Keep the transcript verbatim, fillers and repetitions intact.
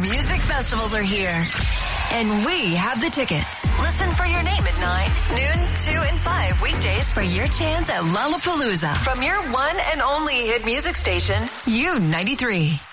music festivals are here. And we have the tickets. Listen for your name at nine, noon, two, and five weekdays for your chance at Lollapalooza from your one and only hit music station, U ninety-three.